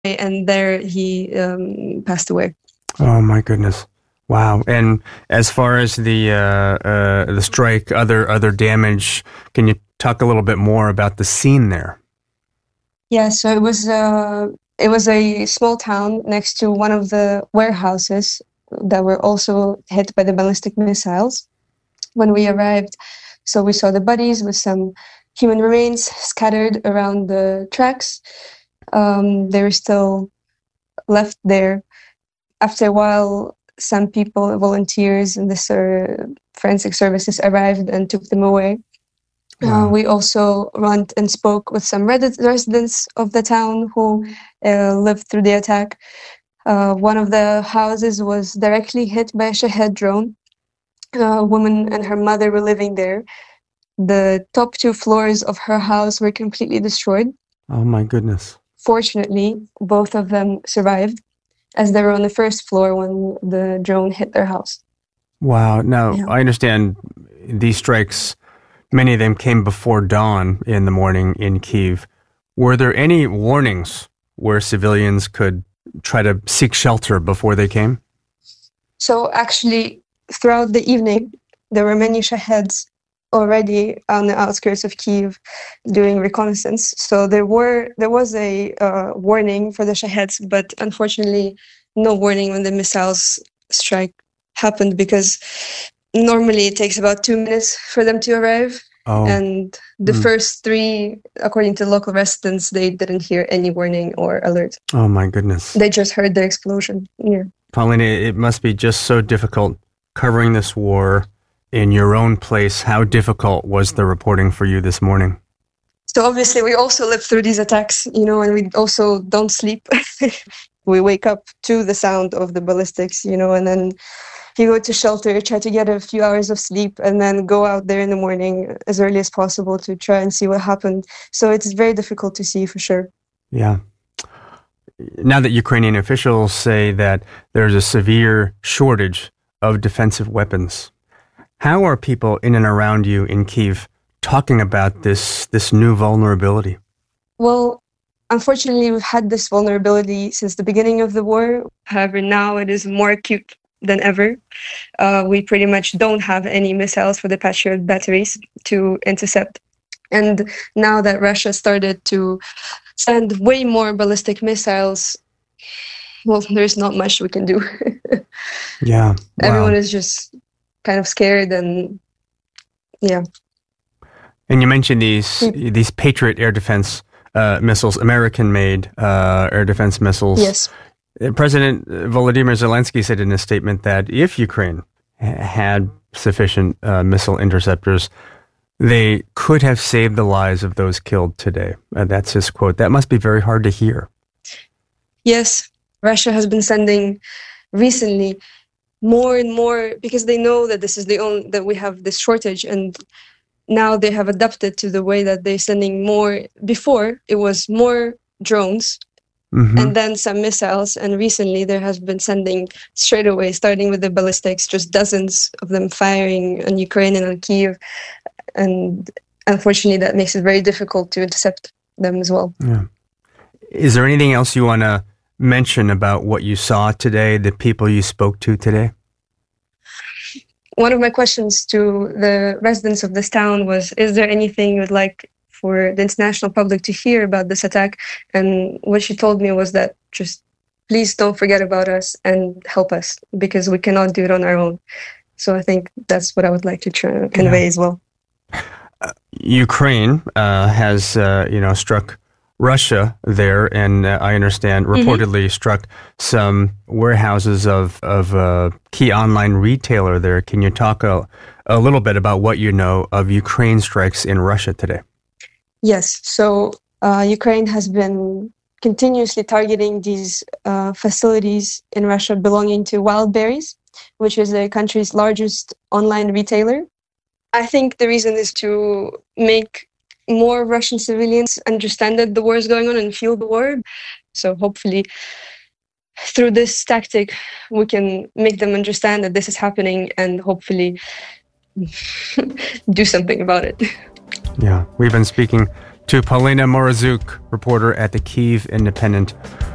and there he passed away. Oh my goodness! Wow. And as far as the strike, other damage, can you talk a little bit more about the scene there? Yeah, so it was a small town next to one of the warehouses that were also hit by the ballistic missiles when we arrived. So we saw the bodies with some human remains scattered around the tracks. They were still left there. After a while, some people, volunteers in the forensic services arrived and took them away. Wow. We also went and spoke with some residents of the town who lived through the attack. One of the houses was directly hit by a Shahed drone. A woman and her mother were living there. The top 2 floors of her house were completely destroyed. Oh my goodness. Fortunately, both of them survived, as they were on the first floor when the drone hit their house. Wow. Now, Yeah. I understand these strikes, many of them came before dawn in the morning in Kyiv. Were there any warnings where civilians could try to seek shelter before they came? So actually, throughout the evening, there were many Shaheds already on the outskirts of Kyiv doing reconnaissance. So there was a warning for the Shaheds, but unfortunately, no warning when the missiles strike happened, because normally it takes about 2 minutes for them to arrive. Oh. And the first 3, according to local residents, they didn't hear any warning or alert. Oh my goodness. They just heard the explosion. Yeah. Paulina, it must be just so difficult covering this war in your own place. How difficult was the reporting for you this morning? So obviously we also live through these attacks, and we also don't sleep. We wake up to the sound of the ballistics, and then you go to shelter, try to get a few hours of sleep, and then go out there in the morning as early as possible to try and see what happened. So it's very difficult to see for sure. Yeah. Now that Ukrainian officials say that there's a severe shortage of defensive weapons, how are people in and around you in Kyiv talking about this new vulnerability? Well, unfortunately, we've had this vulnerability since the beginning of the war. However, now it is more acute than ever. We pretty much don't have any missiles for the Patriot batteries to intercept. And now that Russia started to send way more ballistic missiles, well, there's not much we can do. Yeah. Wow. Everyone is just kind of scared, and yeah. And you mentioned these Patriot air defense missiles, American-made air defense missiles. Yes. President Volodymyr Zelensky said in a statement that if Ukraine had sufficient missile interceptors, they could have saved the lives of those killed today. That's his quote. That must be very hard to hear. Yes, Russia has been sending recently more and more, because they know that this is that we have this shortage, and now they have adapted to the way that they're sending more. Before it was more drones. Mm-hmm. And then some missiles, and recently there has been sending straight away, starting with the ballistics, just dozens of them firing on Ukraine and on Kyiv, and unfortunately that makes it very difficult to intercept them as well. Yeah. Is there anything else you want to mention about what you saw today, the people you spoke to today? One of my questions to the residents of this town was, is there anything you would like for the international public to hear about this attack? And what she told me was that just please don't forget about us and help us, because we cannot do it on our own. So I think that's what I would like to convey as well. Ukraine has, struck Russia there, and I understand reportedly struck some warehouses of a key online retailer there. Can you talk a little bit about what you know of Ukraine strikes in Russia today? Yes. So Ukraine has been continuously targeting these facilities in Russia belonging to Wildberries, which is the country's largest online retailer. I think the reason is to make more Russian civilians understand that the war is going on and feel the war. So hopefully through this tactic, we can make them understand that this is happening and hopefully do something about it. Yeah, we've been speaking to Paulina Morozouk, reporter at the Kyiv Independent.